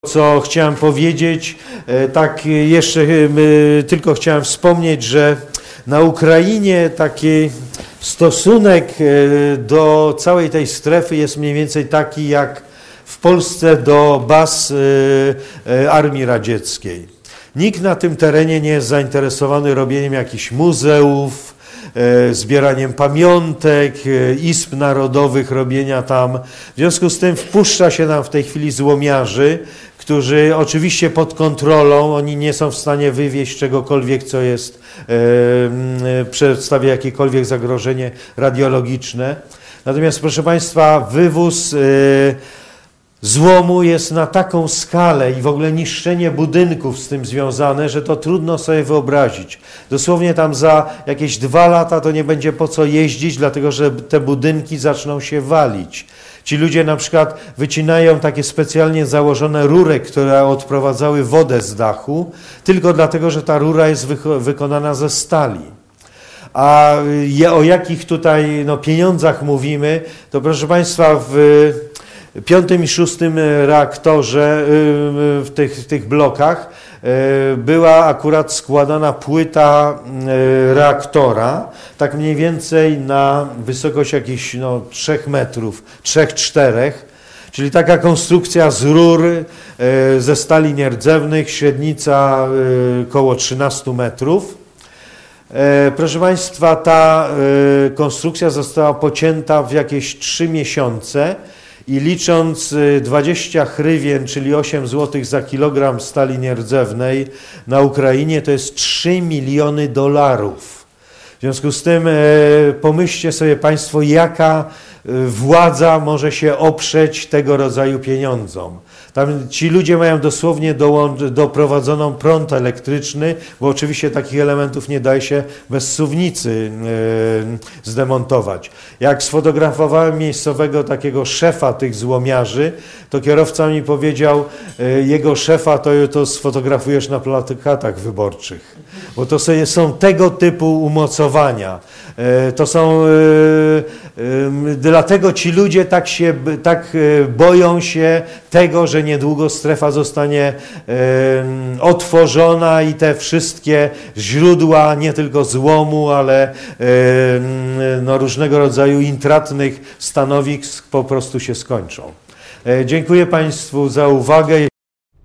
Co chciałem powiedzieć, tak jeszcze tylko chciałem wspomnieć, że na Ukrainie taki stosunek do całej tej strefy jest mniej więcej taki jak w Polsce do baz Armii Radzieckiej. Nikt na tym terenie nie jest zainteresowany robieniem jakichś muzeów, zbieraniem pamiątek, izb narodowych, robienia tam. W związku z tym wpuszcza się nam w tej chwili złomiarzy, którzy oczywiście pod kontrolą, oni nie są w stanie wywieźć czegokolwiek, co jest, przedstawia jakiekolwiek zagrożenie radiologiczne. Natomiast, proszę Państwa, wywóz złomu jest na taką skalę i w ogóle niszczenie budynków z tym związane, że to trudno sobie wyobrazić. Dosłownie tam za jakieś 2 lata to nie będzie po co jeździć, dlatego że te budynki zaczną się walić. Ci ludzie na przykład wycinają takie specjalnie założone rury, które odprowadzały wodę z dachu, tylko dlatego, że ta rura jest wykonana ze stali. A o jakich tutaj pieniądzach mówimy, to proszę Państwa, w 5. i 6. reaktorze, w tych blokach, była akurat składana płyta reaktora, tak mniej więcej na wysokość jakichś 3 metrów, 3-4, czyli taka konstrukcja z rur ze stali nierdzewnych, średnica około 13 metrów. Proszę Państwa, ta konstrukcja została pocięta w jakieś 3 miesiące i licząc 20 hrywien, czyli 8 zł za kilogram stali nierdzewnej na Ukrainie, to jest $3 miliony. W związku z tym pomyślcie sobie Państwo, jaka władza może się oprzeć tego rodzaju pieniądzom. Tam ci ludzie mają dosłownie doprowadzoną prąd elektryczny, bo oczywiście takich elementów nie da się bez suwnicy zdemontować. Jak sfotografowałem miejscowego takiego szefa tych złomiarzy, to kierowca mi powiedział, jego szefa to sfotografujesz na plakatach wyborczych, bo to są tego typu umocowania. To są, dlatego ci ludzie tak boją się tego, że niedługo strefa zostanie otworzona i te wszystkie źródła nie tylko złomu, ale różnego rodzaju intratnych stanowisk po prostu się skończą. Dziękuję Państwu za uwagę.